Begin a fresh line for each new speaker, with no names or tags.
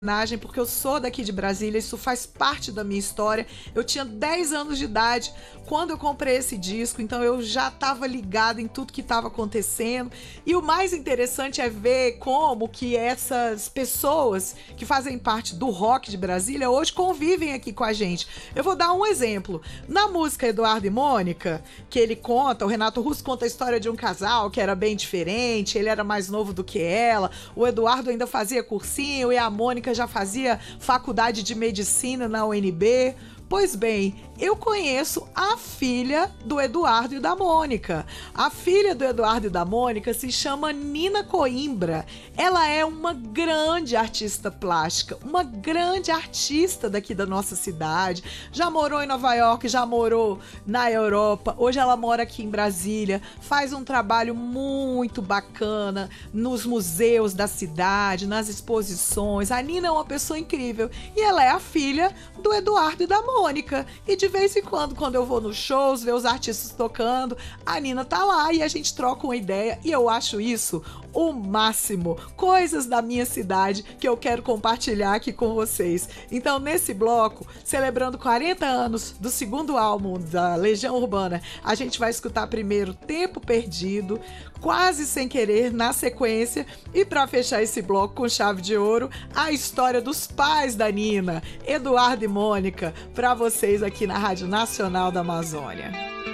porque eu sou daqui de Brasília, isso faz parte da minha história. Eu tinha 10 anos de idade quando eu comprei esse disco, então eu já estava ligada em tudo que estava acontecendo. E o mais interessante é ver como que essas pessoas que fazem parte do rock de Brasília hoje convivem aqui com a gente. Eu vou dar um exemplo. Na música Eduardo e Mônica, que ele conta, o Renato Russo conta a história de um casal que era bem diferente, ele era mais novo do que ela, o Eduardo ainda fazia cursinho e a Mônica já fazia faculdade de medicina na UNB. Pois bem, eu conheço a filha do Eduardo e da Mônica. A filha do Eduardo e da Mônica se chama Nina Coimbra. Ela é uma grande artista plástica, uma grande artista daqui da nossa cidade. Já morou em Nova York, já morou na Europa. Hoje ela mora aqui em Brasília. Faz um trabalho muito bacana nos museus da cidade, nas exposições. A Nina é uma pessoa incrível e ela é a filha do Eduardo e da Mônica. E de vez em quando eu vou nos shows, ver os artistas tocando, a Nina tá lá e a gente troca uma ideia e eu acho isso o máximo. Coisas da minha cidade que eu quero compartilhar aqui com vocês. Então, nesse bloco, celebrando 40 anos do segundo álbum da Legião Urbana, a gente vai escutar primeiro Tempo Perdido, Quase Sem Querer, na sequência, e para fechar esse bloco com chave de ouro, a história dos pais da Nina, Eduardo e Mônica, para vocês aqui na Rádio Nacional da Amazônia.